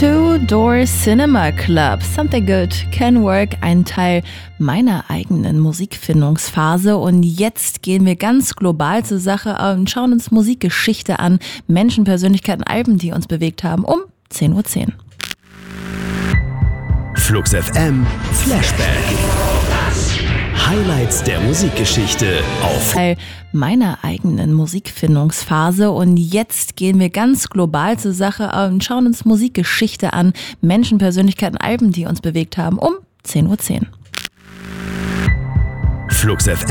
Two Door Cinema Club. Something Good Can Work, ein Teil meiner eigenen Musikfindungsphase. Und jetzt gehen wir ganz global zur Sache und schauen uns Musikgeschichte an. Menschen, Persönlichkeiten, Alben, die uns bewegt haben, um 10:10 Uhr. Flux FM Flashback. Highlights der Musikgeschichte auf Teil meiner eigenen Musikfindungsphase. Und jetzt gehen wir ganz global zur Sache und schauen uns Musikgeschichte an. Menschen, Persönlichkeiten, Alben, die uns bewegt haben, um 10:10 Uhr. Flux FM.